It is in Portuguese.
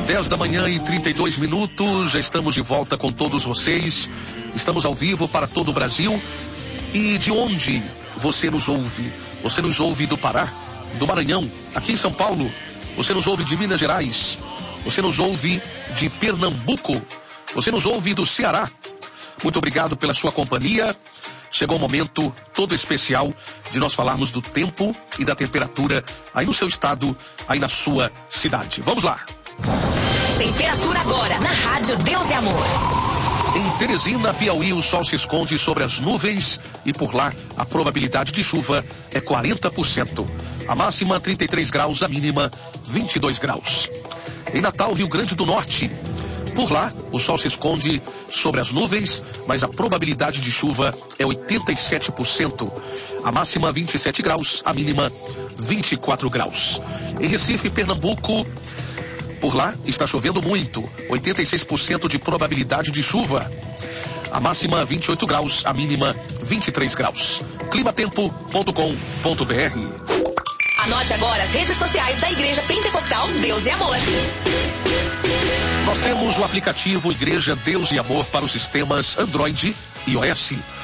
10 da manhã e 32 minutos, já estamos de volta com todos vocês. Estamos ao vivo para todo o Brasil. E de onde você nos ouve? Você nos ouve do Pará, do Maranhão, aqui em São Paulo. Você nos ouve de Minas Gerais. Você nos ouve de Pernambuco. Você nos ouve do Ceará. Muito obrigado pela sua companhia. Chegou o momento todo especial de nós falarmos do tempo e da temperatura aí no seu estado, aí na sua cidade. Vamos lá. Temperatura agora na Rádio Deus e Amor. Em Teresina, Piauí, o sol se esconde sobre as nuvens e por lá a probabilidade de chuva é 40%. A máxima 33 graus, a mínima 22 graus. Em Natal, Rio Grande do Norte, por lá o sol se esconde sobre as nuvens, mas a probabilidade de chuva é 87%. A máxima 27 graus, a mínima 24 graus. Em Recife, Pernambuco, por lá está chovendo muito, 86% de probabilidade de chuva. A máxima 28 graus, a mínima 23 graus. Climatempo.com.br. Anote agora as redes sociais da Igreja Pentecostal Deus e Amor. Nós temos o aplicativo Igreja Deus e Amor para os sistemas Android e iOS.